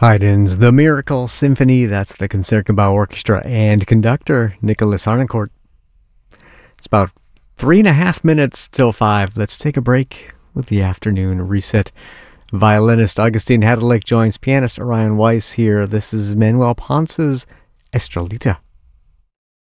Haydn's The Miracle Symphony. That's the Concertgebouw Orchestra and conductor Nicholas Harnoncourt. It's about 3.5 minutes till 5. Let's take a break with the afternoon reset. Violinist Augustine Hadelich joins pianist Orion Weiss here. This is Manuel Ponce's Estrellita.